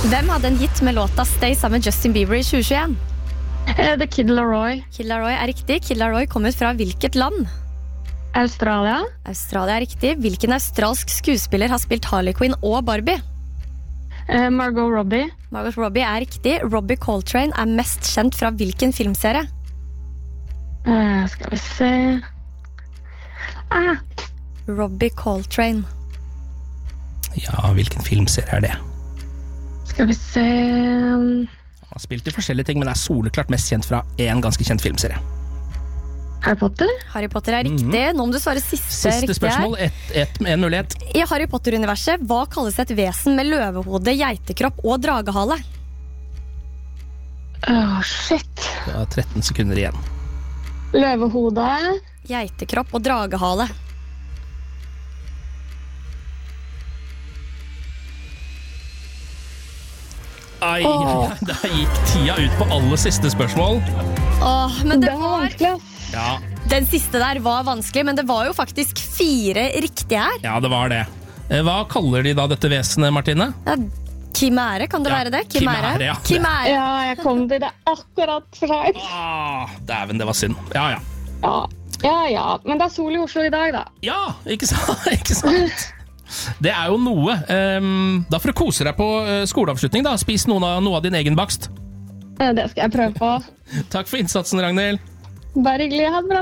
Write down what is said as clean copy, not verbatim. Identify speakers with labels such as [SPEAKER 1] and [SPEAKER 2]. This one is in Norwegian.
[SPEAKER 1] Hvem hadde en hit med låta Stay sammen med Justin Bieber i 2021?
[SPEAKER 2] The Kid Laroi.
[SPEAKER 1] Kid Laroi er riktig. Kid Laroi kommer fra hvilket land?
[SPEAKER 2] Australia.
[SPEAKER 1] Australia er riktig. Hvilken australsk skuespiller har spilt Harley Quinn og Barbie?
[SPEAKER 2] Margot Robbie.
[SPEAKER 1] Margot Robbie er riktig. Robbie Coltrane er mest kjent fra hvilken filmserie?
[SPEAKER 2] Skal vi se...
[SPEAKER 1] Robbie Coltrane.
[SPEAKER 3] Ja, hvilken filmserie er det?
[SPEAKER 2] Skal vi se...
[SPEAKER 3] Han har spilt i forskjellige ting, men er soleklart mest kjent fra en ganske kjent filmserie.
[SPEAKER 2] Harry Potter?
[SPEAKER 1] Harry Potter er riktig. Nå må du svare siste riktig
[SPEAKER 3] spørsmål, en mulighet.
[SPEAKER 1] I Harry Potter-universet, hva kalles et vesen med løvehode, geitekropp og dragehale?
[SPEAKER 2] Shit.
[SPEAKER 3] Det er 13 sekunder igjen.
[SPEAKER 2] Løvehode.
[SPEAKER 1] Geitekropp og dragehale.
[SPEAKER 3] Der gikk tida ut på aller siste spørsmål.
[SPEAKER 1] Men det
[SPEAKER 2] var vanskelig, ass.
[SPEAKER 3] Ja.
[SPEAKER 1] Den siste der var vanskelig, men det var jo faktisk 4 riktige her.
[SPEAKER 3] Ja, det var det. Hva kaller de da dette vesenet, Martine?
[SPEAKER 1] Ja, Kimære, kan det være det? Kimære,
[SPEAKER 3] ja.
[SPEAKER 1] Kimære.
[SPEAKER 2] Ja, jeg kom til det akkurat for sent.
[SPEAKER 3] Dæven, det var synd. Ja.
[SPEAKER 2] Men det er sol i Oslo i dag, da.
[SPEAKER 3] Ja, ikke sant? Det er jo noe. Da får du kose deg på skoleavslutning, da. Spis noe av din egen bakst.
[SPEAKER 2] Det skal jeg prøve på.
[SPEAKER 3] Takk for innsatsen, Ragnhild.
[SPEAKER 2] Bare hyggelig. Ha det bra.